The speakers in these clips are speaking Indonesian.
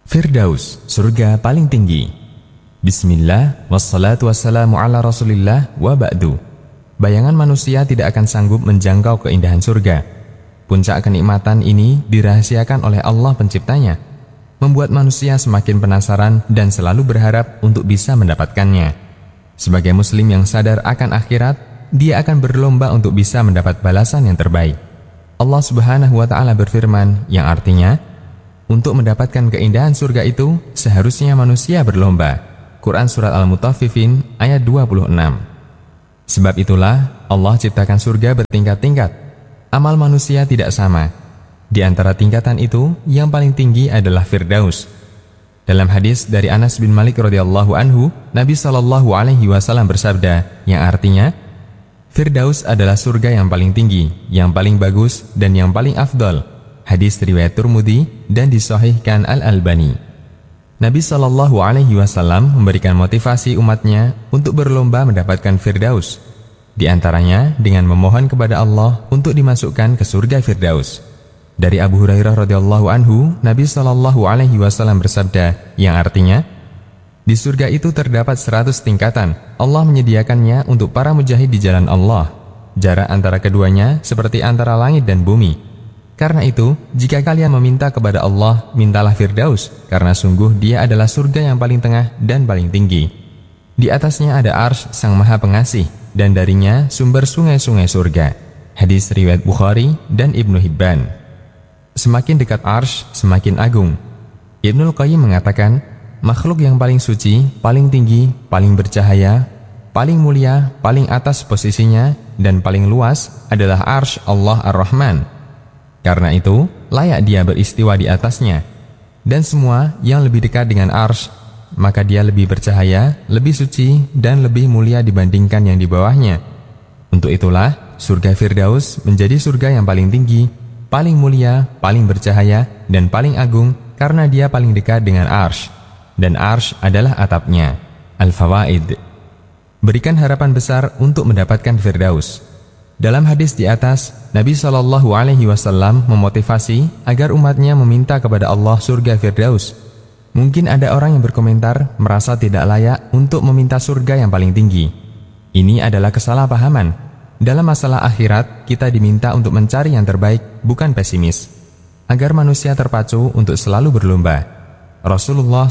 Firdaus, surga paling tinggi. Bismillah, wassalatu wassalamu ala rasulillah, wa ba'du. Bayangan manusia tidak akan sanggup menjangkau keindahan surga. Puncak kenikmatan ini dirahasiakan oleh Allah penciptanya, membuat manusia semakin penasaran dan selalu berharap untuk bisa mendapatkannya. Sebagai muslim yang sadar akan akhirat, dia akan berlomba untuk bisa mendapat balasan yang terbaik. Allah Subhanahu wa ta'ala berfirman, yang artinya, untuk mendapatkan keindahan surga itu, seharusnya manusia berlomba. Quran Surat Al-Mutaffifin ayat 26. Sebab itulah, Allah ciptakan surga bertingkat-tingkat. Amal manusia tidak sama. Di antara tingkatan itu, yang paling tinggi adalah Firdaus. Dalam hadis dari Anas bin Malik radhiyallahu anhu, Nabi SAW bersabda, yang artinya, Firdaus adalah surga yang paling tinggi, yang paling bagus, dan yang paling afdal. Hadis riwayat Tirmidzi dan disahihkan Al-Albani. Nabi SAW memberikan motivasi umatnya untuk berlomba mendapatkan Firdaus. Di antaranya dengan memohon kepada Allah untuk dimasukkan ke surga Firdaus. Dari Abu Hurairah radhiyallahu anhu, Nabi SAW bersabda, yang artinya, di surga itu terdapat 100 tingkatan. Allah menyediakannya untuk para mujahid di jalan Allah. Jarak antara keduanya seperti antara langit dan bumi. Karena itu, jika kalian meminta kepada Allah, mintalah Firdaus, karena sungguh dia adalah surga yang paling tengah dan paling tinggi. Di atasnya ada Arsy Sang Maha Pengasih, dan darinya sumber sungai-sungai surga. Hadis riwayat Bukhari dan Ibnu Hibban. Semakin dekat Arsy, semakin agung. Ibnul Qayyim mengatakan, makhluk yang paling suci, paling tinggi, paling bercahaya, paling mulia, paling atas posisinya, dan paling luas adalah Arsy Allah Ar-Rahman. Karena itu, layak dia beristiwa di atasnya. Dan semua yang lebih dekat dengan Arsy, maka dia lebih bercahaya, lebih suci, dan lebih mulia dibandingkan yang di bawahnya. Untuk itulah, surga Firdaus menjadi surga yang paling tinggi, paling mulia, paling bercahaya, dan paling agung karena dia paling dekat dengan Arsy. Dan Arsy adalah atapnya. Al-Fawaid. Berikan harapan besar untuk mendapatkan Firdaus. Dalam hadis di atas, Nabi SAW memotivasi agar umatnya meminta kepada Allah surga Firdaus. Mungkin ada orang yang berkomentar merasa tidak layak untuk meminta surga yang paling tinggi. Ini adalah kesalahpahaman. Dalam masalah akhirat, kita diminta untuk mencari yang terbaik, bukan pesimis. Agar manusia terpacu untuk selalu berlomba. Rasulullah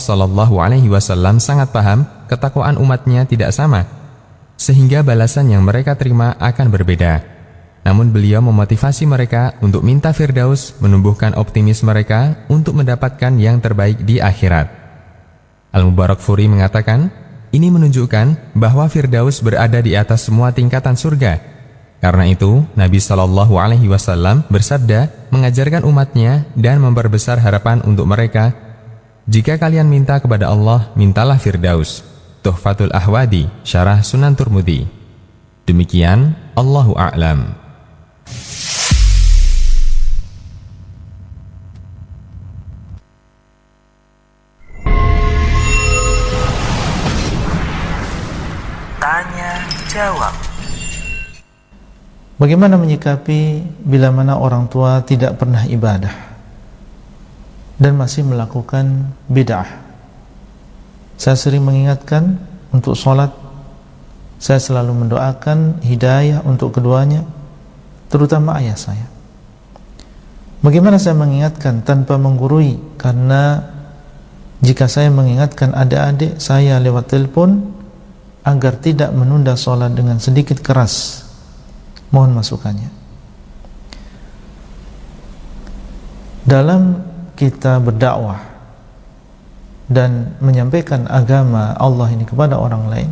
SAW sangat paham ketakwaan umatnya tidak sama, sehingga balasan yang mereka terima akan berbeda. Namun beliau memotivasi mereka untuk minta Firdaus, menumbuhkan optimis mereka untuk mendapatkan yang terbaik di akhirat. Al-Mubarakfuri mengatakan, ini menunjukkan bahwa Firdaus berada di atas semua tingkatan surga. Karena itu, Nabi SAW bersabda, mengajarkan umatnya dan memperbesar harapan untuk mereka, jika kalian minta kepada Allah, mintalah Firdaus. Tuhfatul Ahwadi, Syarah Sunan Tirmidzi. Demikian, Allahu a'lam. Tanya jawab. Bagaimana menyikapi bila mana orang tua tidak pernah ibadah dan masih melakukan bid'ah? Saya sering mengingatkan untuk sholat. Saya selalu mendoakan hidayah untuk keduanya, terutama ayah saya. Bagaimana saya mengingatkan tanpa menggurui? Karena jika saya mengingatkan adik-adik saya lewat telepon agar tidak menunda sholat dengan sedikit keras, mohon masukannya. Dalam kita berdakwah dan menyampaikan agama Allah ini kepada orang lain,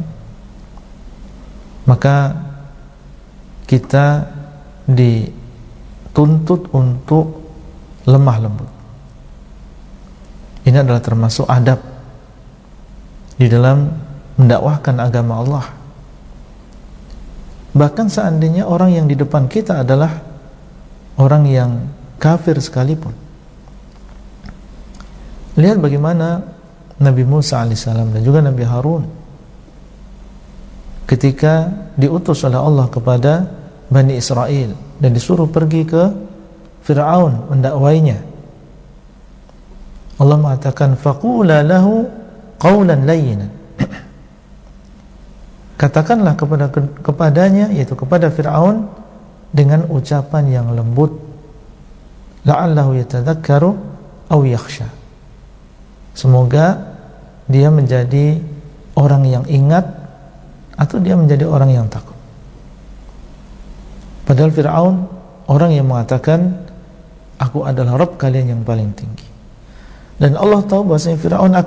maka kita dituntut untuk lemah lembut. Ini adalah termasuk adab di dalam mendakwahkan agama Allah. Bahkan seandainya orang yang di depan kita adalah orang yang kafir sekalipun. Lihat bagaimana Nabi Musa alaihissalam dan juga Nabi Harun ketika diutus oleh Allah kepada Bani Israel dan disuruh pergi ke Fir'aun mendakwainya. Allah mengatakan faqula lahu qawlan layyinan. Katakanlah kepadanya, yaitu kepada Fir'aun, dengan ucapan yang lembut, la'allahu yatadzakkaru aw yakhsha. Semoga dia menjadi orang yang ingat atau dia menjadi orang yang takut. Padahal Fir'aun orang yang mengatakan, aku adalah Rabb kalian yang paling tinggi. Dan Allah tahu bahwasanya Fir'aun